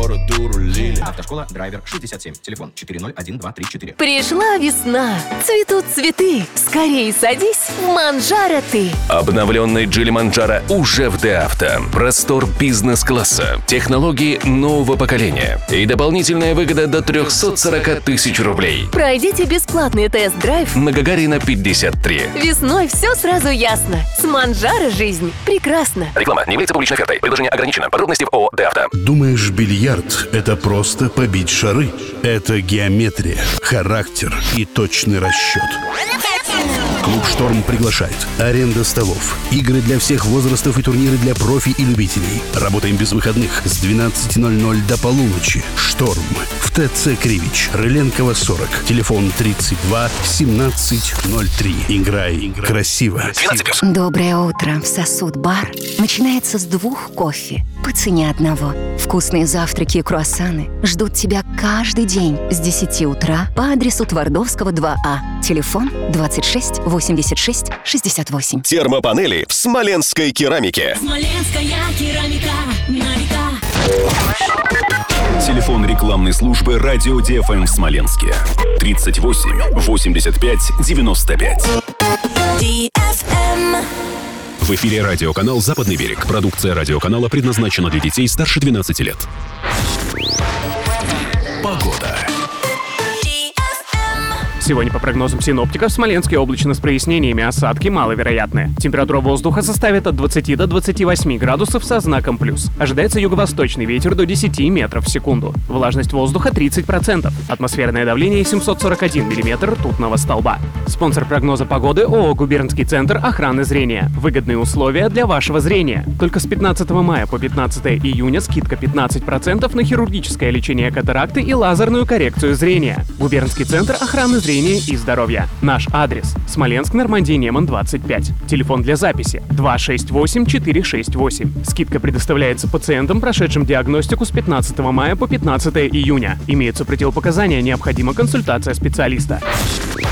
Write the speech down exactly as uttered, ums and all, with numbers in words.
бороду рулили. Автошкола Драйвер шестьдесят семь. Телефон четыре ноль один два три четыре. Пришла весна, цветут цветы. Скорей садись в Манджаро ты. Обновленный Geely Manjaro уже в ДАвто. Простор бизнес-класса, технологии нового поколения и дополнительная выгода до триста сорок тысяч рублей. Пройдите бесплатный тест-драйв На Гагарина пятьдесят три. Весной все сразу ясно. С Манджаро жизнь прекрасна. Реклама не является публичной офертой. Предложение ограничено. Подробности в ООО ДАвто. Думаешь, бильярд — это просто побить шары? Это геометрия, характер и точный расчет. Клуб «Шторм» приглашает. Аренда столов, игры для всех возрастов и турниры для профи и любителей. Работаем без выходных с двенадцати ноль-ноль до полуночи. «Шторм» в ТЦ Кривич, Рыленкова, сорок. Телефон тридцать два семнадцать ноль три. Играй, играй красиво. Доброе утро. В Сосуд-бар начинается с двух кофе по цене одного. Вкусные завтраки и круассаны ждут тебя каждый день с десяти утра по адресу Твардовского, два А. Телефон двадцать шесть восемьдесят шесть шестьдесят восемь. Термопанели в смоленской керамике. Смоленская керамика на века. Телефон рекламной службы «Радио ДФМ» в Смоленске. тридцать восемь восемьдесят пять девяносто пять. ДФМ. В эфире радиоканал «Западный берег». Продукция радиоканала предназначена для детей старше двенадцати лет. Погода. Сегодня по прогнозам синоптиков в Смоленске облачно с прояснениями, осадки маловероятны. Температура воздуха составит от двадцати до двадцати восьми градусов со знаком плюс. Ожидается юго-восточный ветер до десяти метров в секунду. Влажность воздуха тридцать процентов. Атмосферное давление семьсот сорок один миллиметр ртутного столба. Спонсор прогноза погоды ООО «Губернский центр охраны зрения». Выгодные условия для вашего зрения. Только с пятнадцатого мая по пятнадцатое июня скидка пятнадцать процентов на хирургическое лечение катаракты и лазерную коррекцию зрения. Губернский центр охраны зрения и здоровья. Наш адрес: Смоленск, Нормандия, Неман, двадцать пять. Телефон для записи два шесть восемь четыре шесть восемь. Скидка предоставляется пациентам, прошедшим диагностику с пятнадцатого мая по пятнадцатое июня. Имеются противопоказания, необходима консультация специалиста.